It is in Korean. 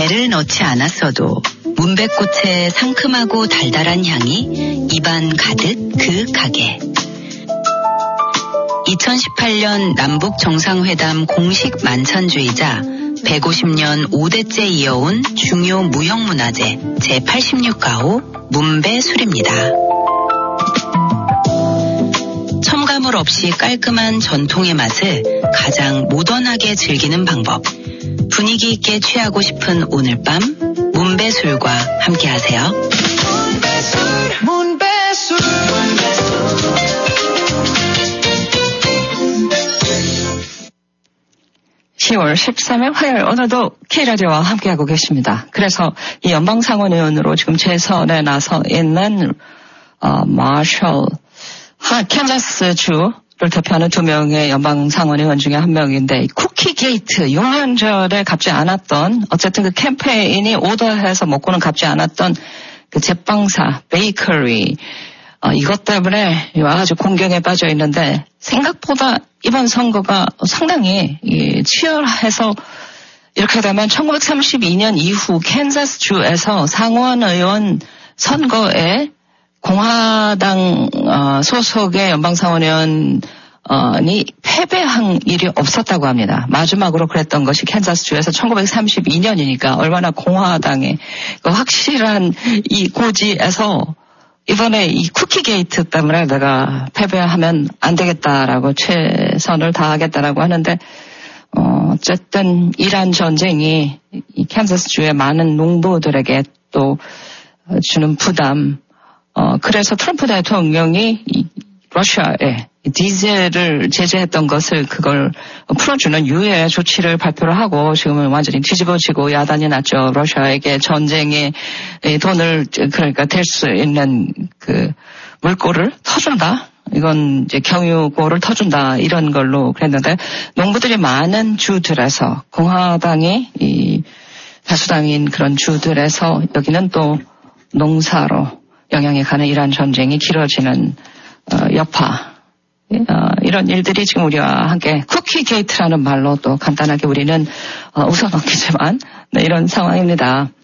애를 넣지 않았어도 문배꽃의 상큼하고 달달한 향이 입안 가득 그 가게. 2018년 남북 정상회담 공식 만찬주의자 150년 5대째 이어온 중요 무형문화재 제86가호 문배술입니다. 첨가물 없이 깔끔한 전통의 맛을 가장 모던하게 즐기는 방법. 분위기 있게 취하고 싶은 오늘 밤 문배술과 함께하세요. 문배술. 10월 13일 화요일 오늘도 K라디오와 함께하고 계십니다. 그래서 이 연방상원의원으로 지금 재선에 나서 있는 마셜 캔자스주를 대표하는 두 명의 연방상원의원 중에 한 명인데 쿠키 게이트 용한절에 갚지 않았던 어쨌든 그 캠페인이 오더해서 먹고는 갚지 않았던 그 제빵사 베이커리 이것 때문에 와가지고 공경에 빠져 있는데 생각보다 이번 선거가 상당히 치열해서 이렇게 되면 1932년 이후 캔자스주에서 상원의원 선거에 공화당 소속의 연방상원의원이 패배한 일이 없었다고 합니다. 마지막으로 그랬던 것이 캔자스주에서 1932년이니까 얼마나 공화당의 그 확실한 이 고지에서 이번에 이 쿠키 게이트 때문에 내가 패배하면 안 되겠다라고 최선을 다하겠다라고 하는데, 어쨌든 이란 전쟁이 이 캔자스주의 많은 농부들에게 또 주는 부담, 그래서 트럼프 대통령이 이 러시아에 디젤을 제재했던 것을 그걸 풀어주는 유예 조치를 발표를 하고 지금은 완전히 뒤집어지고 야단이 났죠. 러시아에게 전쟁에 돈을 그러니까 댈 수 있는 그 물꼬를 터준다. 이건 이제 경유고를 터준다. 이런 걸로 그랬는데 농부들이 많은 주들에서 공화당이 이 다수당인 그런 주들에서 여기는 또 농사로 영향이 가는 이란 전쟁이 길어지는 여파. 이런 일들이 지금 우리와 함께 쿠키 게이트라는 말로 또 간단하게 우리는 웃어넘기지만 네, 이런 상황입니다.